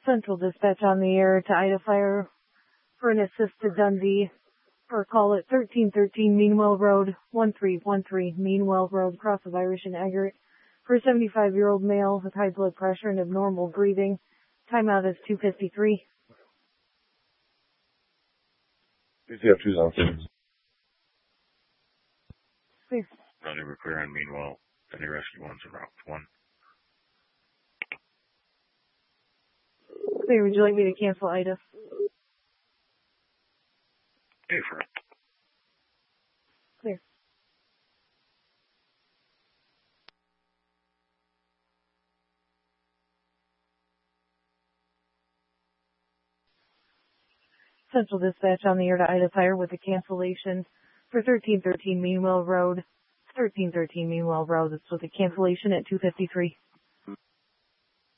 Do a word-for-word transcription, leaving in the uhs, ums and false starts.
Central Dispatch on the air to Ida Fire for an assist to Dundee. For call at thirteen thirteen Meanwell Road, one three one three Meanwell Road, cross of Irish and Eggert. For a seventy-five-year-old male with high blood pressure and abnormal breathing. Timeout is two fifty-three. P C F two's on station. Clear. Dundee, we're clear on Meanwell. Dundee Rescue one's on Route one. Clear, would you like me to cancel Ida? Pay for it. Clear. Central Dispatch on the air to Ida Fire with a cancellation for thirteen thirteen Meanwell Road. thirteen thirteen Meanwell Road. This was a cancellation at two fifty-three.